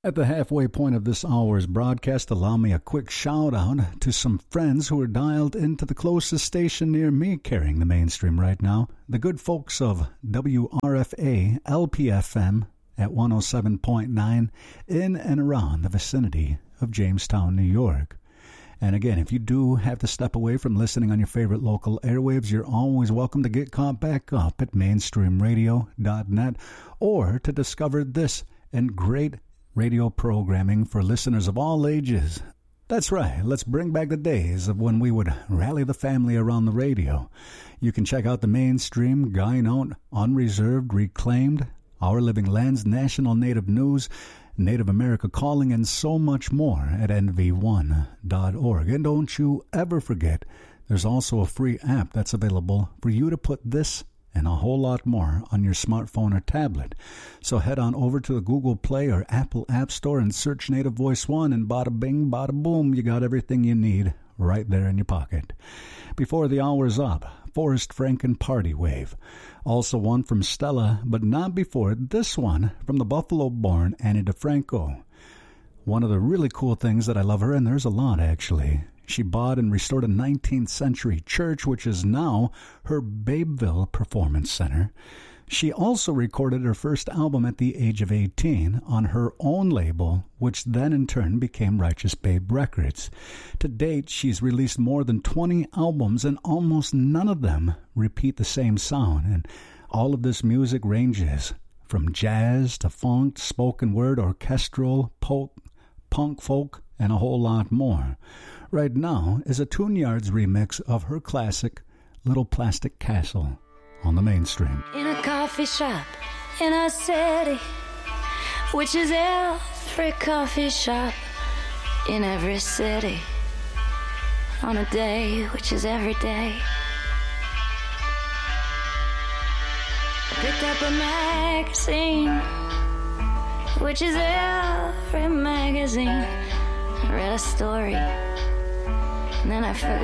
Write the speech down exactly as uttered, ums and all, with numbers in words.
At the halfway point of this hour's broadcast, allow me a quick shout-out to some friends who are dialed into the closest station near me carrying the mainstream right now. The good folks of W R F A L P F M at one oh seven point nine in and around the vicinity of Jamestown, New York. And again, if you do have to step away from listening on your favorite local airwaves, you're always welcome to get caught back up at mainstream radio dot net or to discover this and great radio programming for listeners of all ages. That's right, let's bring back the days of when we would rally the family around the radio. You can check out the Mainstream, Guy Note, Unreserved, Reclaimed, Our Living Lands, National Native News, Native America Calling, and so much more at N V one dot org. And don't you ever forget, there's also a free app that's available for you to put this and a whole lot more on your smartphone or tablet. So head on over to the Google Play or Apple App Store and search Native Voice One, and bada bing, bada boom, you got everything you need right there in your pocket. Before the hour's up, Forrest Franken Party Wave. Also one from Stella, but not before this one from the Buffalo-born Annie DeFranco. One of the really cool things that I love her, and there's a lot actually, she bought and restored a nineteenth century church, which is now her Babeville Performance Center. She also recorded her first album at the age of eighteen on her own label, which then in turn became Righteous Babe Records. To date, she's released more than twenty albums, and almost none of them repeat the same sound. And all of this music ranges from jazz to funk, spoken word, orchestral, folk, punk folk, and a whole lot more. Right now is a Tune-Yards remix of her classic Little Plastic Castle on the Mainstream. In a coffee shop in a city, which is every coffee shop in every city, on a day which is every day. I picked up a magazine, which is every magazine. I read a story, and then I forgot